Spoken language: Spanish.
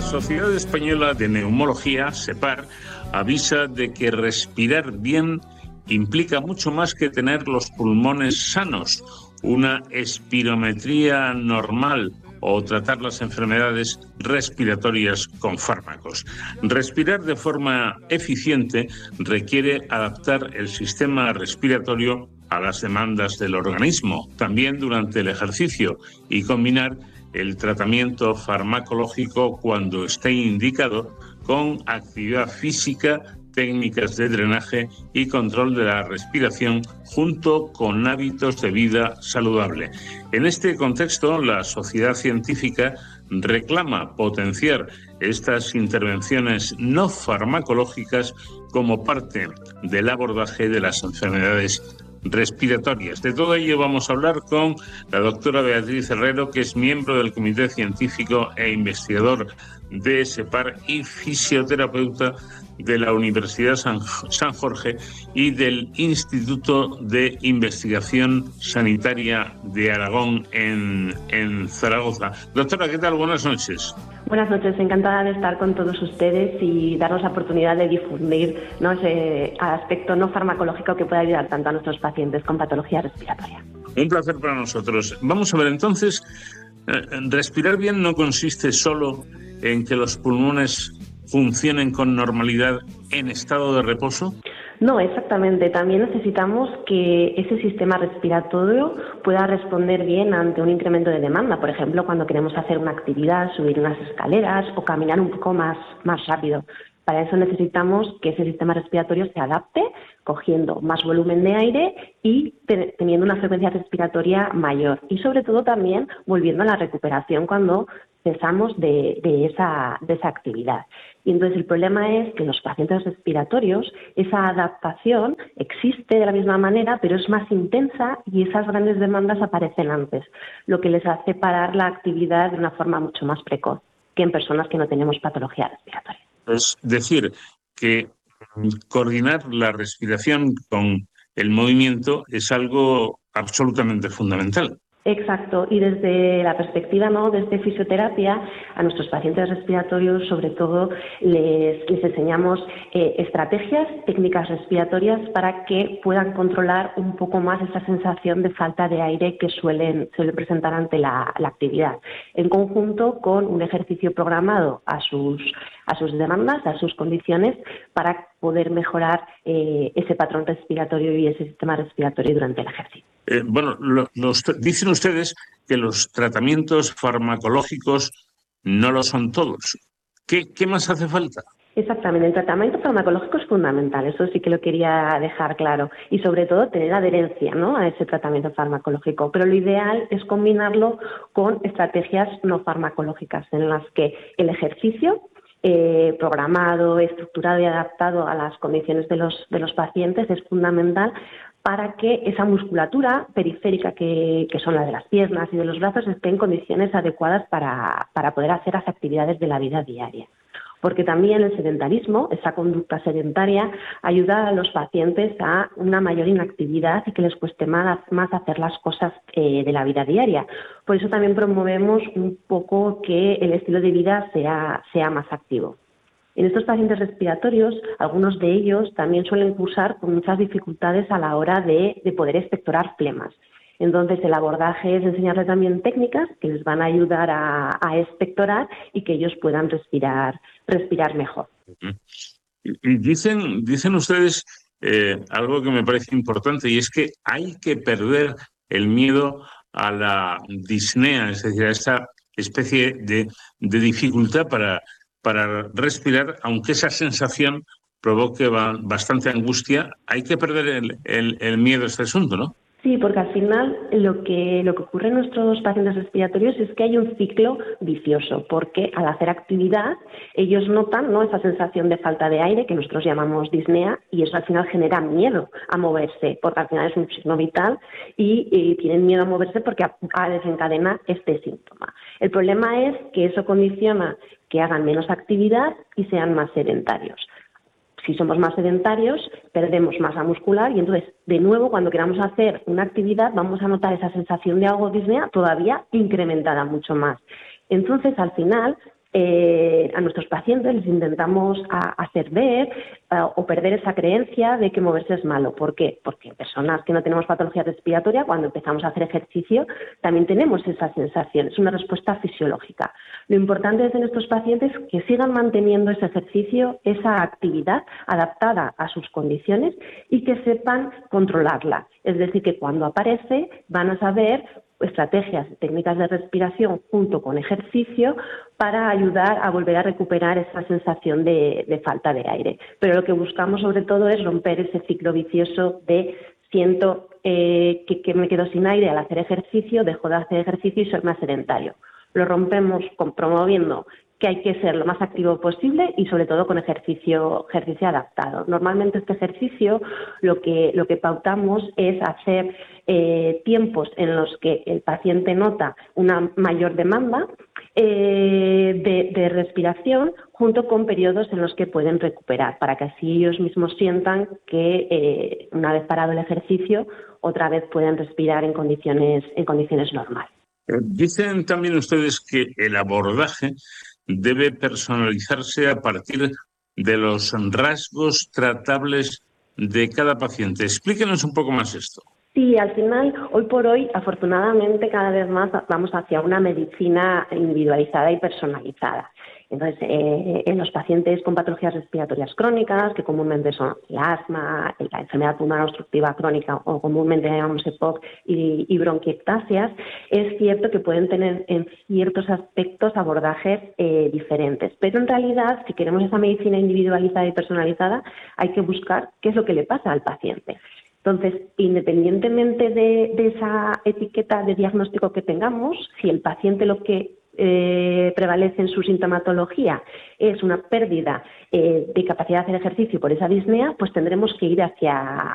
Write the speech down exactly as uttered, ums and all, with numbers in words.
La Sociedad Española de Neumología, SEPAR, avisa de que respirar bien implica mucho más que tener los pulmones sanos. Una espirometría normal o tratar las enfermedades respiratorias con fármacos. Respirar de forma eficiente requiere adaptar el sistema respiratorio a las demandas del organismo, también durante el ejercicio, y combinar el tratamiento farmacológico cuando esté indicado con actividad física, técnicas de drenaje y control de la respiración junto con hábitos de vida saludable. En este contexto, la sociedad científica reclama potenciar estas intervenciones no farmacológicas como parte del abordaje de las enfermedades respiratorias. De todo ello vamos a hablar con la doctora Beatriz Herrero, que es miembro del Comité Científico e investigador de SEPAR y fisioterapeuta de la Universidad San, San Jorge y del Instituto de Investigación Sanitaria de Aragón en, en Zaragoza. Doctora, ¿qué tal? Buenas noches. Buenas noches, encantada de estar con todos ustedes y darnos la oportunidad de difundir, ¿no?, ese aspecto no farmacológico que puede ayudar tanto a nuestros pacientes con patología respiratoria. Un placer para nosotros. Vamos a ver entonces, eh, respirar bien no consiste solo en que los pulmones funcionen con normalidad en estado de reposo. No, exactamente. También necesitamos que ese sistema respiratorio pueda responder bien ante un incremento de demanda. Por ejemplo, cuando queremos hacer una actividad, subir unas escaleras o caminar un poco más, más rápido. Para eso necesitamos que ese sistema respiratorio se adapte, cogiendo más volumen de aire y te- teniendo una frecuencia respiratoria mayor. Y sobre todo también volviendo a la recuperación cuando cesamos de, de, esa, de esa actividad. Y entonces el problema es que en los pacientes respiratorios esa adaptación existe de la misma manera, pero es más intensa y esas grandes demandas aparecen antes, lo que les hace parar la actividad de una forma mucho más precoz que en personas que no tenemos patología respiratoria. Es decir, que coordinar la respiración con el movimiento es algo absolutamente fundamental. Exacto, y desde la perspectiva, ¿no?, desde fisioterapia, a nuestros pacientes respiratorios sobre todo les, les enseñamos eh, estrategias, técnicas respiratorias para que puedan controlar un poco más esa sensación de falta de aire que suelen, suelen presentar ante la, la actividad, en conjunto con un ejercicio programado a sus, a sus demandas, a sus condiciones, para poder mejorar eh, ese patrón respiratorio y ese sistema respiratorio durante el ejercicio. Eh, bueno, lo, los, dicen ustedes que los tratamientos farmacológicos no lo son todos. ¿Qué, qué más hace falta? Exactamente, el tratamiento farmacológico es fundamental, eso sí que lo quería dejar claro, y sobre todo tener adherencia, ¿no?, a ese tratamiento farmacológico, pero lo ideal es combinarlo con estrategias no farmacológicas en las que el ejercicio eh, programado, estructurado y adaptado a las condiciones de los, de los pacientes es fundamental para que esa musculatura periférica que, que son las de las piernas y de los brazos esté en condiciones adecuadas para, para poder hacer las actividades de la vida diaria. Porque también el sedentarismo, esa conducta sedentaria, ayuda a los pacientes a una mayor inactividad y que les cueste más, más hacer las cosas eh, de la vida diaria. Por eso también promovemos un poco que el estilo de vida sea, sea más activo. En estos pacientes respiratorios, algunos de ellos también suelen cursar con muchas dificultades a la hora de, de poder expectorar flemas. Entonces, el abordaje es enseñarles también técnicas que les van a ayudar a, a expectorar y que ellos puedan respirar, respirar mejor. Y dicen, dicen ustedes eh, algo que me parece importante, y es que hay que perder el miedo a la disnea, es decir, a esta especie de, de dificultad para, para respirar, aunque esa sensación provoque ba- bastante angustia. Hay que perder el, el, el miedo a este asunto, ¿no? Sí, porque al final lo que, lo que ocurre en nuestros pacientes respiratorios es que hay un ciclo vicioso, porque al hacer actividad ellos notan, ¿no?, esa sensación de falta de aire, que nosotros llamamos disnea, y eso al final genera miedo a moverse, porque al final es un signo vital y, y tienen miedo a moverse porque a, a desencadena este síntoma. El problema es que eso condiciona que hagan menos actividad y sean más sedentarios. Si somos más sedentarios, perdemos masa muscular y entonces, de nuevo, cuando queramos hacer una actividad, vamos a notar esa sensación de algo disnea todavía incrementada mucho más. Entonces, al final, eh, a nuestros pacientes les intentamos a, hacer ver uh, o perder esa creencia de que moverse es malo. ¿Por qué? Porque en personas que no tenemos patología respiratoria, cuando empezamos a hacer ejercicio, también tenemos esa sensación. Es una respuesta fisiológica. Lo importante es en estos pacientes que sigan manteniendo ese ejercicio, esa actividad adaptada a sus condiciones y que sepan controlarla. Es decir, que cuando aparece van a saber estrategias, técnicas de respiración junto con ejercicio para ayudar a volver a recuperar esa sensación de, de falta de aire. Pero lo que buscamos sobre todo es romper ese ciclo vicioso de siento eh, que, que me quedo sin aire al hacer ejercicio, dejo de hacer ejercicio y soy más sedentario. Lo rompemos con, promoviendo que hay que ser lo más activo posible y sobre todo con ejercicio, ejercicio adaptado. Normalmente este ejercicio lo que, lo que pautamos es hacer eh, tiempos en los que el paciente nota una mayor demanda eh, de, de respiración junto con periodos en los que pueden recuperar, para que así ellos mismos sientan que eh, una vez parado el ejercicio otra vez pueden respirar en condiciones, en condiciones normales. Dicen también ustedes que el abordaje debe personalizarse a partir de los rasgos tratables de cada paciente. Explíquenos un poco más esto. Sí, al final, hoy por hoy, afortunadamente, cada vez más vamos hacia una medicina individualizada y personalizada. Entonces, eh, en los pacientes con patologías respiratorias crónicas, que comúnmente son el asma, la enfermedad pulmonar obstructiva crónica o comúnmente llamamos E P O C y, y bronquiectasias, es cierto que pueden tener en ciertos aspectos abordajes eh, diferentes. Pero en realidad, si queremos esa medicina individualizada y personalizada, hay que buscar qué es lo que le pasa al paciente. Entonces, independientemente de, de esa etiqueta de diagnóstico que tengamos, si el paciente lo que eh, prevalece en su sintomatología es una pérdida eh, de capacidad de hacer ejercicio por esa disnea, pues tendremos que ir hacia,